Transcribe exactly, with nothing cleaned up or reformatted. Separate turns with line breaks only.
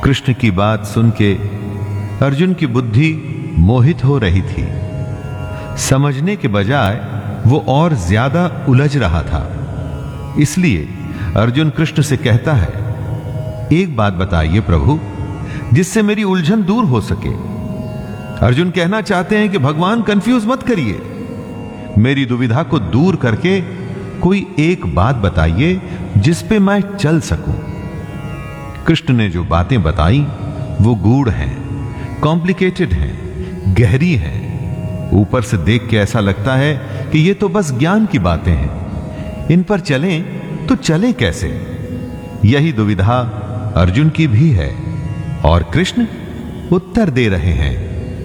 कृष्ण की बात सुन के अर्जुन की बुद्धि मोहित हो रही थी। समझने के बजाय वो और ज्यादा उलझ रहा था। इसलिए अर्जुन कृष्ण से कहता है, एक बात बताइए प्रभु, जिससे मेरी उलझन दूर हो सके। अर्जुन कहना चाहते हैं कि भगवान कंफ्यूज मत करिए, मेरी दुविधा को दूर करके कोई एक बात बताइए जिस पे मैं चल सकूं। कृष्ण ने जो बातें बताई वो गूढ़ हैं, कॉम्प्लिकेटेड हैं, गहरी हैं। ऊपर से देख के ऐसा लगता है कि ये तो बस ज्ञान की बातें हैं, इन पर चलें तो चलें कैसे? यही दुविधा अर्जुन की भी है और कृष्ण उत्तर दे रहे हैं।